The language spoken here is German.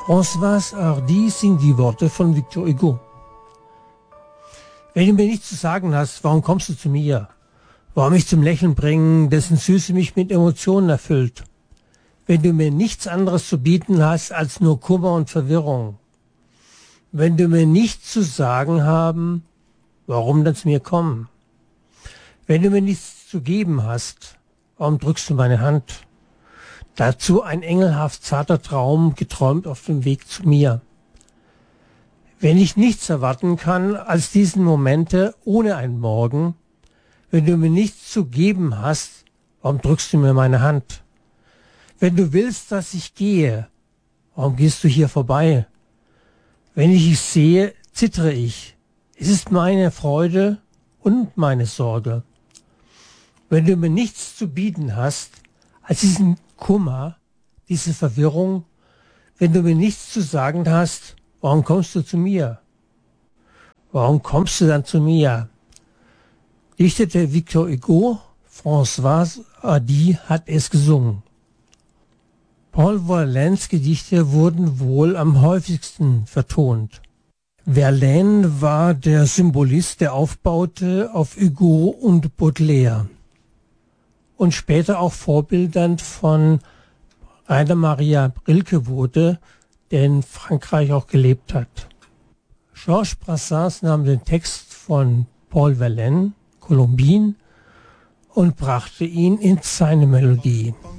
Françoise Hardy singt die Worte von Victor Hugo. Wenn du mir nichts zu sagen hast, warum kommst du zu mir? Warum mich zum Lächeln bringen, dessen Süße mich mit Emotionen erfüllt? Wenn du mir nichts anderes zu bieten hast als nur Kummer und Verwirrung? Wenn du mir nichts zu sagen haben, warum dann zu mir kommen? Wenn du mir nichts zu geben hast, warum drückst du meine Hand? Dazu ein engelhaft zarter Traum, geträumt auf dem Weg zu mir. Wenn ich nichts erwarten kann als diesen Momente ohne einen Morgen, wenn du mir nichts zu geben hast, warum drückst du mir meine Hand? Wenn du willst, dass ich gehe, warum gehst du hier vorbei? Wenn ich dich sehe, zittere ich. Es ist meine Freude und meine Sorge. Wenn du mir nichts zu bieten hast als diesen Kummer, diese Verwirrung, wenn du mir nichts zu sagen hast, warum kommst du zu mir? Warum kommst du dann zu mir? Dichtete Victor Hugo, Françoise Hardy hat es gesungen. Paul Verlaines Gedichte wurden wohl am häufigsten vertont. Verlaine war der Symbolist, der aufbaute auf Hugo und Baudelaire und später auch vorbildend von Rainer Maria Rilke wurde, der in Frankreich auch gelebt hat. Georges Brassens nahm den Text von Paul Verlaine, Colombine, und brachte ihn in seine Melodie.